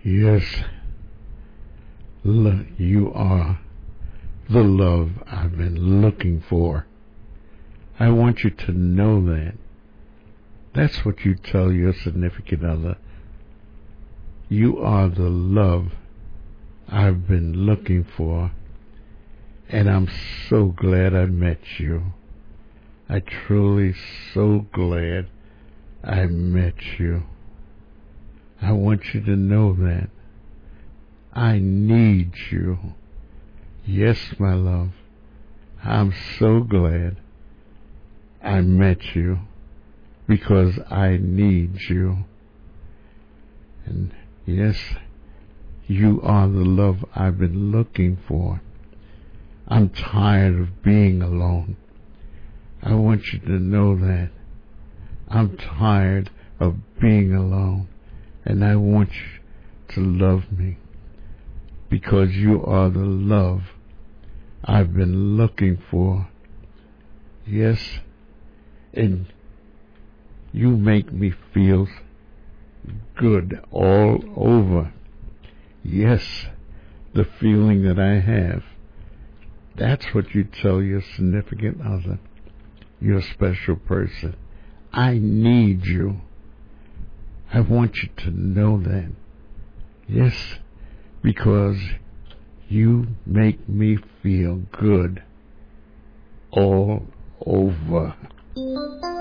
Yes, you are the love I've been looking for. I want you to know that. That's what you tell your significant other. You are the love I've been looking for, and I'm so glad I met you. I truly so glad I met you. I want you to know that. I need you. Yes, my love. I'm so glad I met you because I need you. And yes, you are the love I've been looking for. I'm tired of being alone. I want you to know that. I'm tired of being alone, and I want you to love me because you are the love I've been looking for. Yes, and you make me feel good all over. Yes, the feeling that I have. That's what you tell your significant other, your special person. I need you. I want you to know that. Yes, because you make me feel good all over.